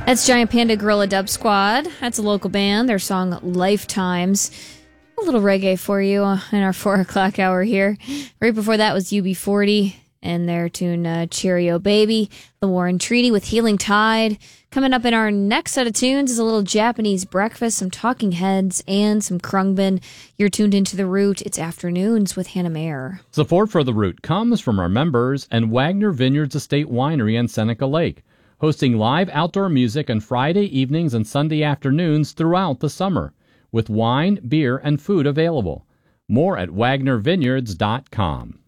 That's Giant Panda Gorilla Dub Squad. That's a local band. Their song Lifetimes. A little reggae for you in our 4 o'clock hour here. Right before that was UB40 and their tune Cheerio Baby. The Warren Treaty with Healing Tide. Coming up in our next set of tunes is a little Japanese breakfast, some Talking Heads, and some Krungbin. You're tuned into The Root. It's Afternoons with Hannah Mayer. Support for The Root comes from our members and Wagner Vineyards Estate Winery in Seneca Lake, hosting live outdoor music on Friday evenings and Sunday afternoons throughout the summer, with wine, beer, and food available. More at WagnerVineyards.com.